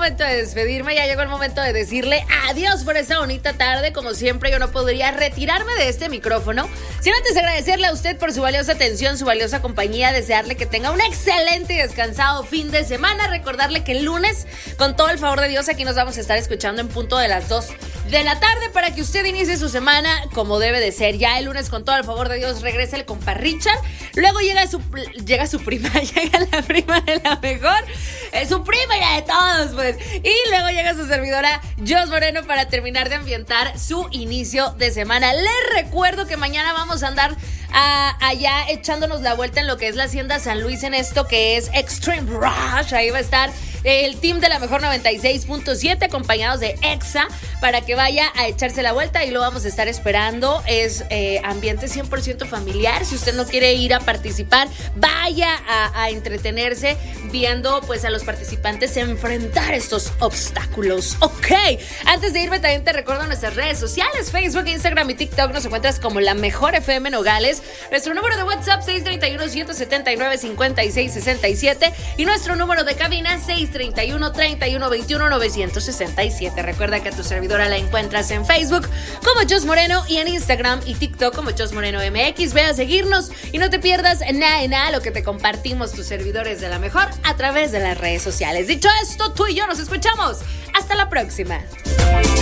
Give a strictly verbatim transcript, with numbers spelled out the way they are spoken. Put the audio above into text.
momento de despedirme, ya llegó el momento de decirle adiós por esta bonita tarde. Como siempre, yo no podría retirarme de este micrófono sin antes agradecerle a usted por su valiosa atención, su valiosa compañía, desearle que tenga un excelente y descansado fin de semana, recordarle que el lunes, con todo el favor de Dios, aquí nos vamos a estar escuchando en punto de las dos de la tarde para que usted inicie su semana como debe de ser. Ya el lunes, con todo el favor de Dios, regresa el compa Richard, luego llega su, llega su prima, llega la prima de la mejor, eh, su prima y la de todos, pues, y luego llega su servidora Jos Moreno para terminar de ambientar su inicio de semana. Les recuerdo que mañana vamos a andar a, allá echándonos la vuelta en lo que es la Hacienda San Luis, en esto que es Extreme Rush. Ahí va a estar el team de la mejor noventa y seis punto siete acompañados de Exa para que vaya a echarse la vuelta y lo vamos a estar esperando. Es eh, ambiente cien por ciento familiar. Si usted no quiere ir a participar, vaya a, a entretenerse viendo pues a los participantes enfrentar estos obstáculos. Ok, antes de irme también te recuerdo nuestras redes sociales: Facebook, Instagram y TikTok. Nos encuentras como La Mejor F M Nogales. Nuestro número de WhatsApp seis tres uno, uno siete nueve, cinco seis seis siete y nuestro número de cabina seis tres uno, tres uno dos uno, nueve seis siete. Recuerda que a tu servidora la encuentras en Facebook como Jos Moreno y en Instagram y TikTok como Jos Moreno M X. Ve a seguirnos y no te pierdas nada de nada lo que te compartimos tus servidores de La Mejor a través de las redes sociales. Dicho esto, tú y yo nos escuchamos. Hasta la próxima.